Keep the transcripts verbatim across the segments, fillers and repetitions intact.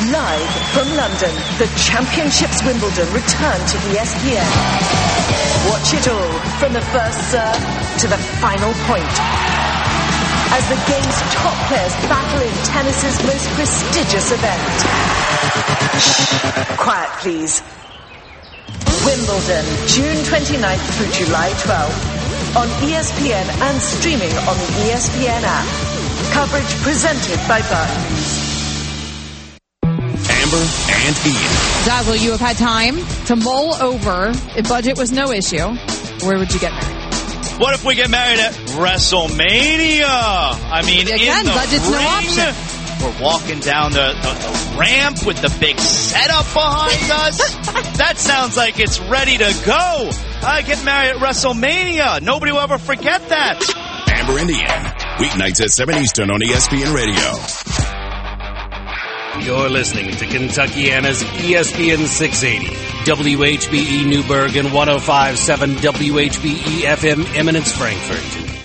Live from London, the Championships Wimbledon return to E S P N. Watch it all, from the first serve to the final point, as the game's top players battle in tennis's most prestigious event. Shh, quiet please. Wimbledon, June twenty-ninth through July twelfth, on E S P N and streaming on the E S P N app. Coverage presented by Barclays. Amber and Ian. Dazzle, you have had time to mull over if budget was no issue. Where would you get married? What if we get married at WrestleMania? I mean, Again, in the budget's ring, no option. We're walking down the, the, the ramp with the big setup behind us. That sounds like it's ready to go. I get married at WrestleMania. Nobody will ever forget that. Amber and Ian. Weeknights at seven Eastern on E S P N Radio. You're listening to Kentuckiana's E S P N six eighty, W H B E Newburgh and one oh five point seven W H B E F M Eminence Frankfurt.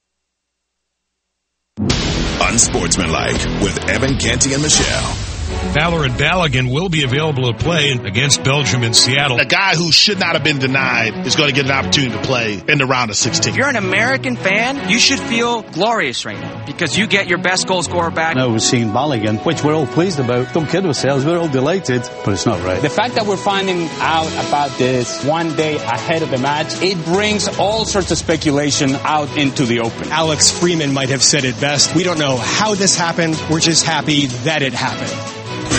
Unsportsmanlike with Evan Canty and Michelle. Valorant Balogun will be available to play against Belgium in Seattle. A guy who should not have been denied is going to get an opportunity to play in the round of sixteen. If you're an American fan, you should feel glorious right now because you get your best goal scorer back. Now we're seeing Balogun, which we're all pleased about. Don't kid ourselves, we're all delighted, but it's not right. The fact that we're finding out about this one day ahead of the match, it brings all sorts of speculation out into the open. Alex Freeman might have said it best. We don't know how this happened. We're just happy that it happened.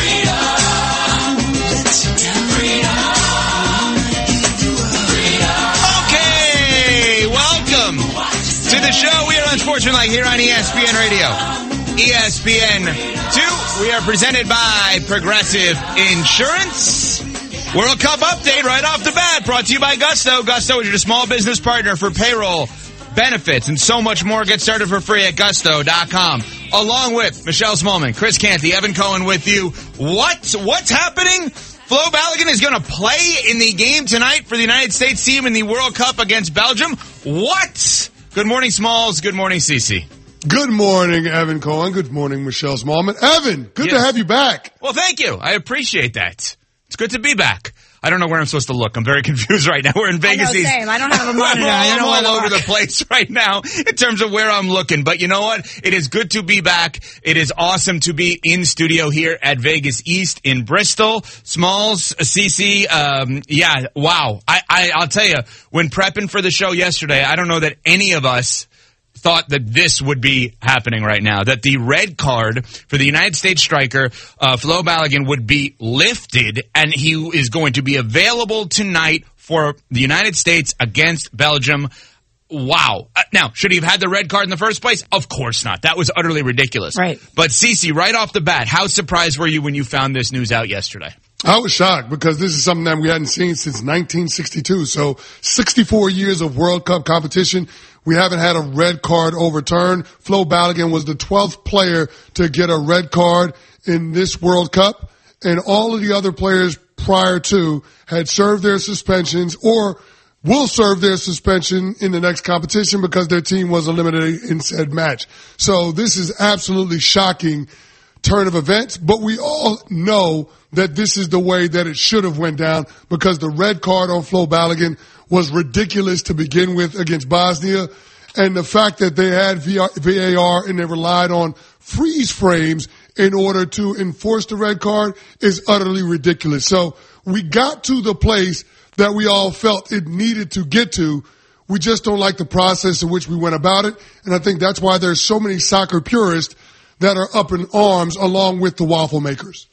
Okay, welcome to the show. We are Unsportsmanlike here on E S P N Radio. E S P N two, we are presented by Progressive Insurance. World Cup update right off the bat, brought to you by Gusto. Gusto is your small business partner for payroll, benefits, and so much more. Get started for free at gusto dot com. Along with Michelle Smallman, Chris Canty, Evan Cohen with you. What? What's happening? Flo Balogun is going to play in the game tonight for the United States team in the World Cup against Belgium. What? Good morning, Smalls. Good morning, Cece. Good morning, Evan Cohen. Good morning, Michelle Smallman. Evan, good yes. to have you back. Well, thank you. I appreciate that. It's good to be back. I don't know where I'm supposed to look. I'm very confused right now. We're in Vegas. I know, same. I don't have a monitor. I'm all, I'm all over look. the place right now in terms of where I'm looking. But you know what? It is good to be back. It is awesome to be in studio here at Vegas East in Bristol. Smalls, Cece, um, yeah, wow. I, I, I'll tell you, when prepping for the show yesterday, I don't know that any of us thought that this would be happening right now, that the red card for the United States striker, uh, Flo Balogun, would be lifted, and he is going to be available tonight for the United States against Belgium. Wow. Uh, now, should he have had the red card in the first place? Of course not. That was utterly ridiculous. Right. But Cece, right off the bat, how surprised were you when you found this news out yesterday? I was shocked because this is something that we hadn't seen since nineteen sixty-two. So sixty-four years of World Cup competition. We haven't had a red card overturned. Flo Balogun was the twelfth player to get a red card in this World Cup. And all of the other players prior to had served their suspensions or will serve their suspension in the next competition because their team was eliminated in said match. So this is absolutely shocking turn of events, but we all know that this is the way that it should have went down because the red card on Flo Balogun was ridiculous to begin with against Bosnia. And the fact that they had V A R and they relied on freeze frames in order to enforce the red card is utterly ridiculous. So we got to the place that we all felt it needed to get to. We just don't like the process in which we went about it. And I think that's why there's so many soccer purists that are up in arms along with the waffle makers.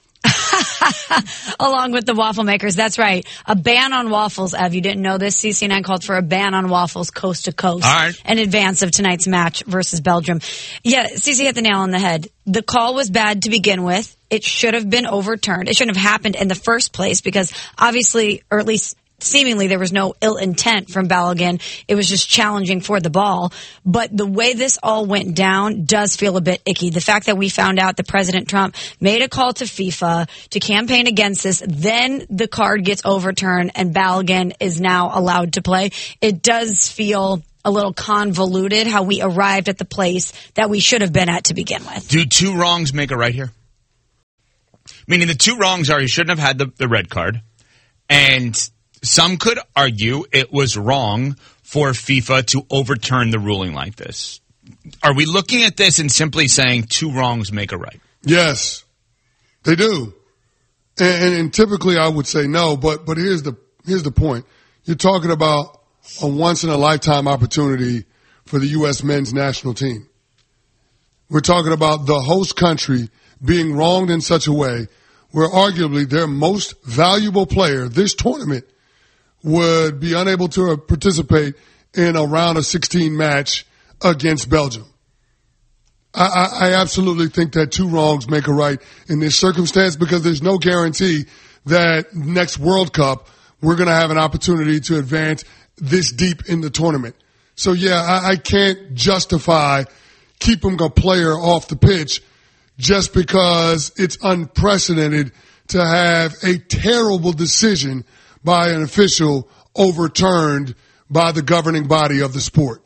Along with the waffle makers, that's right. A ban on waffles, Ev. You didn't know this. C C N N called for a ban on waffles coast to coast All right. in advance of tonight's match versus Belgium. Yeah, C C hit the nail on the head. The call was bad to begin with. It should have been overturned. It shouldn't have happened in the first place because obviously, or at least seemingly, there was no ill intent from Balogun. It was just challenging for the ball. But the way this all went down does feel a bit icky. The fact that we found out that President Trump made a call to FIFA to campaign against this, then the card gets overturned and Balogun is now allowed to play. It does feel a little convoluted how we arrived at the place that we should have been at to begin with. Do two wrongs make a right here? Meaning the two wrongs are he shouldn't have had the, the red card, and some could argue it was wrong for FIFA to overturn the ruling like this. Are we looking at this and simply saying two wrongs make a right? Yes, they do. And, and, and typically I would say no, but but here's the here's the point. You're talking about a once-in-a-lifetime opportunity for the U S men's national team. We're talking about the host country being wronged in such a way where arguably their most valuable player this tournament would be unable to participate in a round of sixteen match against Belgium. I, I, I absolutely think that two wrongs make a right in this circumstance because there's no guarantee that next World Cup we're going to have an opportunity to advance this deep in the tournament. So, yeah, I, I can't justify keeping a player off the pitch just because it's unprecedented to have a terrible decision by an official overturned by the governing body of the sport.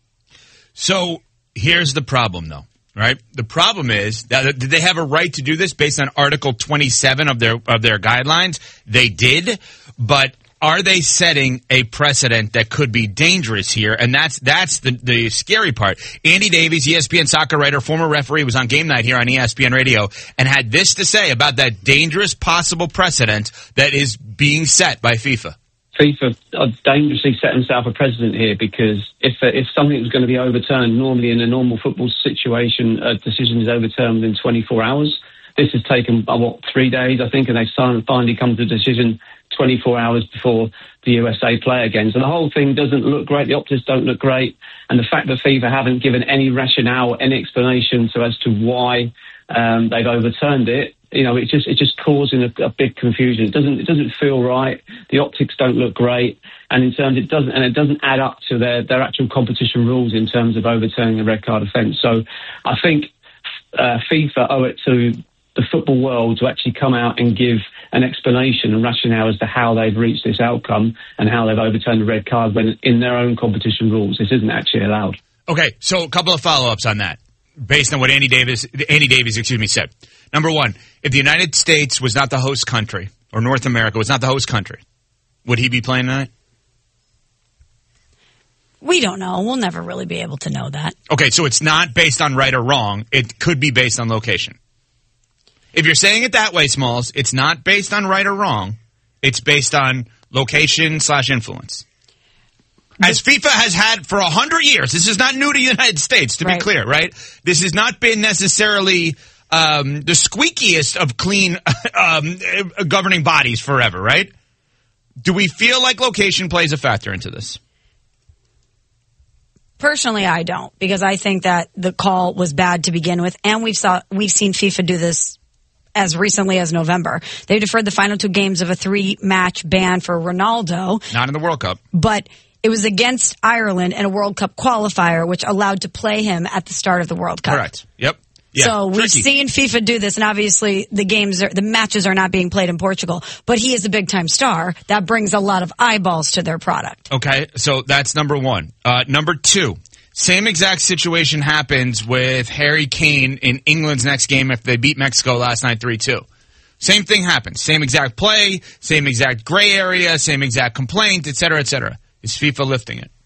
So here's the problem, though, right? The problem is that did they have a right to do this based on Article twenty-seven of their of their guidelines? They did, but are they setting a precedent that could be dangerous here? And that's that's the, the scary part. Andy Davies, E S P N soccer writer, former referee, was on Game Night here on E S P N Radio and had this to say about that dangerous possible precedent that is being set by FIFA. FIFA are dangerously set themselves a precedent here because if uh, if something was going to be overturned, normally in a normal football situation, a decision is overturned within twenty-four hours. This has taken, uh, what, three days, I think, and they've finally come to a decision twenty-four hours before the U S A play again. So the whole thing doesn't look great. The optics don't look great. And the fact that FIFA haven't given any rationale, any explanation to as to why um, they've overturned it, you know, it's just it's just causing a, a big confusion. It doesn't it doesn't feel right. The optics don't look great, and in terms it doesn't and it doesn't add up to their their actual competition rules in terms of overturning a red card offence. So I think uh, FIFA owe it to the football world to actually come out and give an explanation and rationale as to how they've reached this outcome and how they've overturned the red card when in their own competition rules this isn't actually allowed. Okay, so a couple of follow-ups on that, based on what Andy Davis, Andy Davies, excuse me, said. Number one, if the United States was not the host country, or North America was not the host country, would he be playing tonight? We don't know. We'll never really be able to know that. Okay, so it's not based on right or wrong. It could be based on location. If you're saying it that way, Smalls, it's not based on right or wrong. It's based on location slash influence. As FIFA has had for a hundred years, this is not new to the United States, to right. be clear, right? This has not been necessarily um, the squeakiest of clean um, governing bodies forever, right? Do we feel like location plays a factor into this? Personally, I don't, because I think that the call was bad to begin with, and we've saw we've seen FIFA do this as recently as November. They deferred the final two games of a three-match ban for Ronaldo. Not in the World Cup. But it was against Ireland in a World Cup qualifier, which allowed to play him at the start of the World Cup. Correct. Yep. Yeah, so we've tricky. seen FIFA do this, and obviously the games, are, the matches are not being played in Portugal. But he is a big-time star. That brings a lot of eyeballs to their product. Okay, so that's number one. Uh, number two. Same exact situation happens with Harry Kane in England's next game if they beat Mexico last night three two. Same thing happens. Same exact play, same exact gray area, same exact complaint, et cetera, et cetera. Is FIFA lifting it?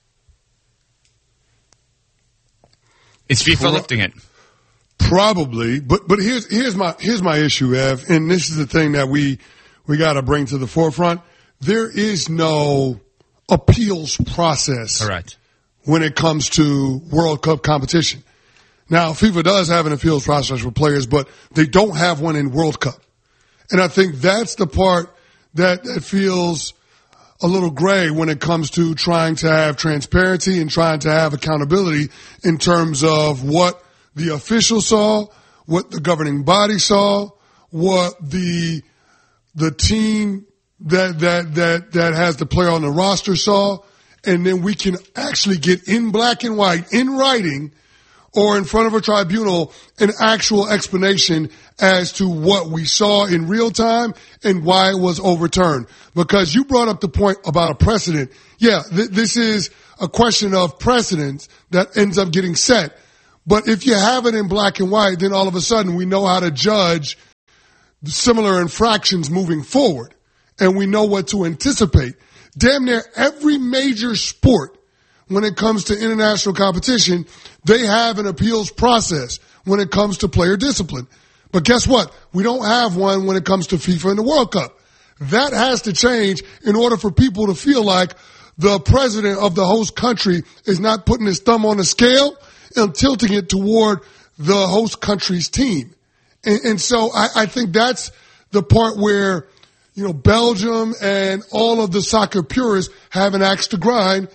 Is FIFA Pro- lifting it? Probably, but but here's here's my here's my issue, Ev, and this is the thing that we we got to bring to the forefront. There is no appeals process. Correct. When it comes to World Cup competition. Now, FIFA does have an appeals process for players, but they don't have one in World Cup. And I think that's the part that, that feels a little gray when it comes to trying to have transparency and trying to have accountability in terms of what the official saw, what the governing body saw, what the the team that that that that has the player on the roster saw. And then we can actually get in black and white, in writing, or in front of a tribunal, an actual explanation as to what we saw in real time and why it was overturned. Because you brought up the point about a precedent. Yeah, th- this is a question of precedence that ends up getting set. But if you have it in black and white, then all of a sudden we know how to judge similar infractions moving forward, and we know what to anticipate. Damn near every major sport, when it comes to international competition, they have an appeals process when it comes to player discipline. But guess what? We don't have one when it comes to FIFA and the World Cup. That has to change in order for people to feel like the president of the host country is not putting his thumb on the scale and tilting it toward the host country's team. And, and so I, I think that's the part where, you know, Belgium and all of the soccer purists have an axe to grind.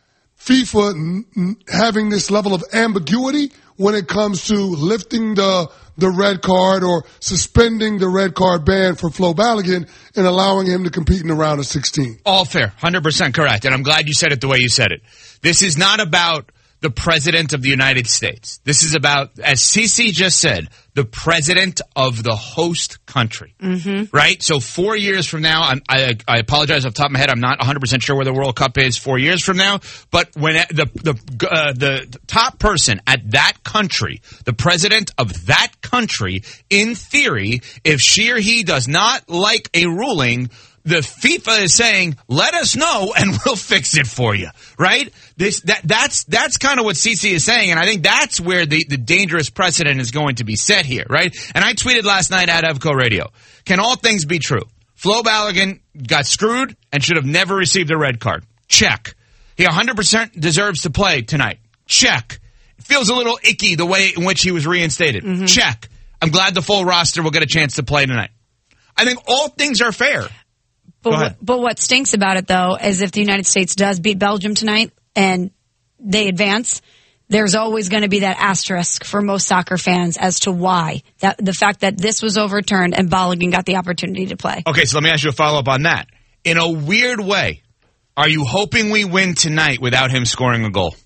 FIFA n- n- having this level of ambiguity when it comes to lifting the the red card or suspending the red card ban for Flo Balogun and allowing him to compete in the round of sixteen. All fair, one hundred percent correct, and I'm glad you said it the way you said it. This is not about the President of the United States. This is about, as Cece just said, the President of the host country. Mm-hmm. Right? So four years from now, I'm, I, I apologize off the top of my head, I'm not one hundred percent sure where the World Cup is four years from now, but when the the uh, the top person at that country, the President of that country, in theory, if she or he does not like a ruling, the FIFA is saying, let us know and we'll fix it for you, right? This that that's that's kind of what Cece is saying, and I think that's where the, the dangerous precedent is going to be set here, right? And I tweeted last night at Evco Radio, can all things be true? Flo Balogun got screwed and should have never received a red card. Check. He one hundred percent deserves to play tonight. Check. It feels a little icky the way in which he was reinstated. Mm-hmm. Check. I'm glad the full roster will get a chance to play tonight. I think all things are fair. But what, but what stinks about it, though, is if the United States does beat Belgium tonight and they advance, there's always going to be that asterisk for most soccer fans as to why. That the fact that this was overturned and Balogun got the opportunity to play. Okay, so let me ask you a follow-up on that. In a weird way, are you hoping we win tonight without him scoring a goal?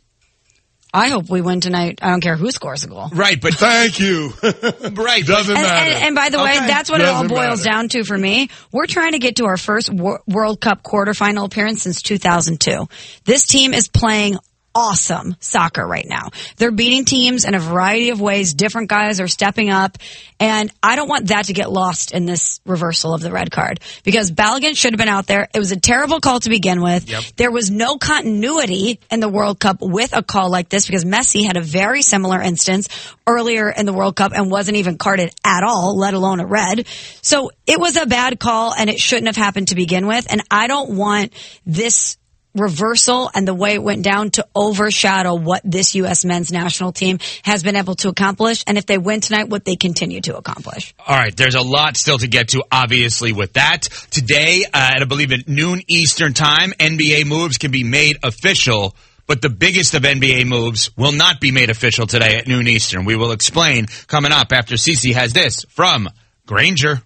I hope we win tonight. I don't care who scores a goal. Right, but thank you. Right, doesn't and, matter. And, and by the okay. way, that's what doesn't it all boils matter. down to for me. We're trying to get to our first Wor- World Cup quarterfinal appearance since two thousand two. This team is playing awesome soccer right now. They're beating teams in a variety of ways. Different guys are stepping up. And I don't want that to get lost in this reversal of the red card. Because Balogun should have been out there. It was a terrible call to begin with. Yep. There was no continuity in the World Cup with a call like this because Messi had a very similar instance earlier in the World Cup and wasn't even carded at all, let alone a red. So it was a bad call and it shouldn't have happened to begin with. And I don't want this reversal and the way it went down to overshadow what this U S men's national team has been able to accomplish, and if they win tonight, what they continue to accomplish. All right, there's a lot still to get to, obviously, with that. Today, uh, at I believe at noon Eastern time, N B A moves can be made official, but the biggest of N B A moves will not be made official today at noon Eastern. We will explain coming up after Cece has this from Grainger.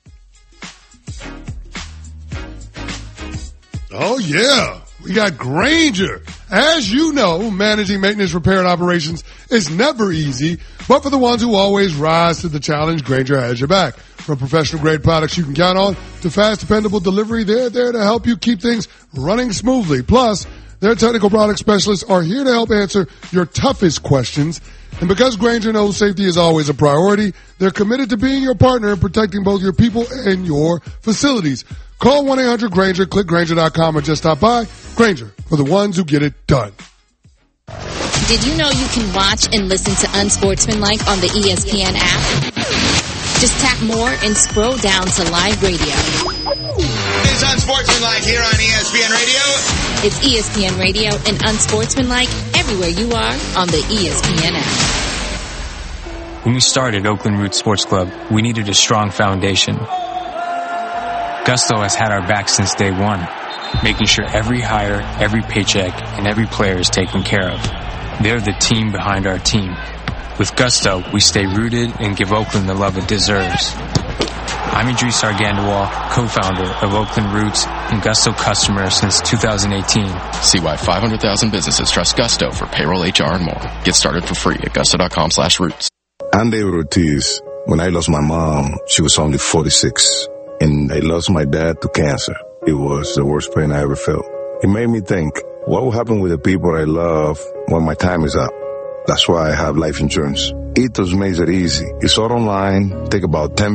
Oh, yeah. We got Grainger. As you know, managing maintenance, repair, and operations is never easy, but for the ones who always rise to the challenge, Grainger has your back. From professional-grade products you can count on to fast, dependable delivery, they're there to help you keep things running smoothly. Plus, their technical product specialists are here to help answer your toughest questions. And because Grainger knows safety is always a priority, they're committed to being your partner in protecting both your people and your facilities. Call one eight hundred Grainger, click Grainger dot com, or just stop by. Grainger, for the ones who get it done. Did you know you can watch and listen to Unsportsmanlike on the E S P N app? Just tap more and scroll down to live radio. It's Unsportsmanlike here on E S P N Radio. It's E S P N Radio and Unsportsmanlike everywhere you are on the E S P N app. When we started Oakland Roots Sports Club, we needed a strong foundation. Gusto has had our back since day one, making sure every hire, every paycheck, and every player is taken care of. They're the team behind our team. With Gusto, we stay rooted and give Oakland the love it deserves. I'm Idris Argandawal, co-founder of Oakland Roots and Gusto customer since two thousand eighteen. See why five hundred thousand businesses trust Gusto for payroll, H R, and more. Get started for free at gusto.com slash roots. I'm David Ortiz. When I lost my mom, she was only forty-six. And I lost my dad to cancer. It was the worst pain I ever felt. It made me think, what will happen with the people I love when my time is up? That's why I have life insurance. Ethos makes it easy. It's all online, take about ten minutes,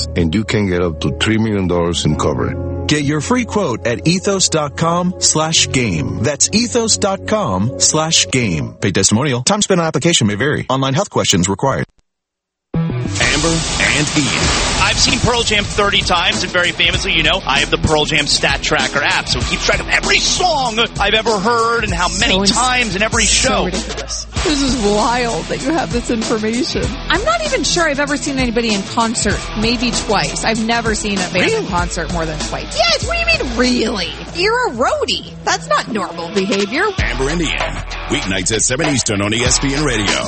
less, and you can get up to three million dollars in coverage. Get your free quote at ethos.com slash game. That's ethos.com slash game. Paid testimonial. Time spent on application may vary. Online health questions required. Amber and Ian. I've seen Pearl Jam thirty times, and very famously, you know, I have the Pearl Jam Stat Tracker app, so it keeps track of every song I've ever heard and how many so times in every show. So ridiculous. This is wild that you have this information. I'm not even sure I've ever seen anybody in concert, maybe twice. I've never seen a band really? in concert more than twice. Yes, what do you mean, really? You're a roadie. That's not normal behavior. Amber and Ian, weeknights at seven Eastern on E S P N Radio.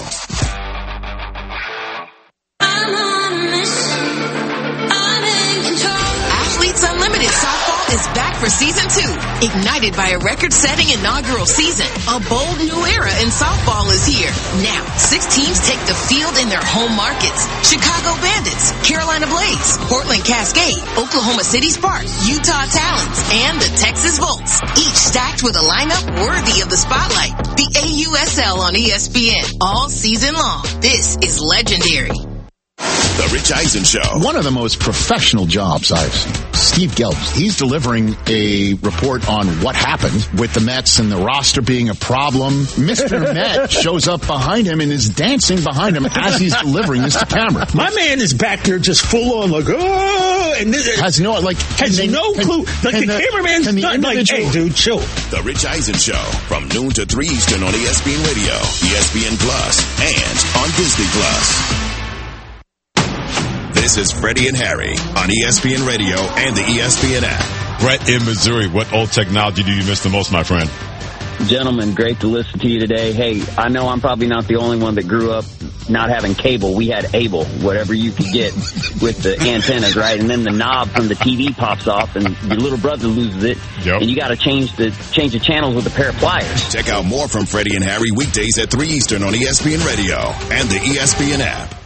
Unlimited Softball is back for season two. Ignited by a record-setting inaugural season, a bold new era in softball is here. Now, six teams take the field in their home markets. Chicago Bandits, Carolina Blaze, Portland Cascade, Oklahoma City Sparks, Utah Talons, and the Texas Volts. Each stacked with a lineup worthy of the spotlight. The A U S L on E S P N all season long. This is legendary. The Rich Eisen Show. One of the most professional jobs I've seen. Steve Gelbs. He's delivering a report on what happened with the Mets and the roster being a problem. Mister Met shows up behind him and is dancing behind him as he's delivering this to camera. My man is back there just full on like, oh, and this, has no, like, has they, no can, clue. Like the, the cameraman's the not like, hey, dude, chill. The Rich Eisen Show from noon to three Eastern on E S P N Radio, E S P N Plus, and on Disney Plus. This is Freddie and Harry on E S P N Radio and the E S P N app. Brett in Missouri, what old technology do you miss the most, my friend? Gentlemen, great to listen to you today. Hey, I know I'm probably not the only one that grew up not having cable. We had Able, whatever you could get with the antennas, right? And then the knob from the T V pops off, and your little brother loses it, yep. and you got to change the change the channels with a pair of pliers. Check out more from Freddie and Harry weekdays at three Eastern on E S P N Radio and the E S P N app.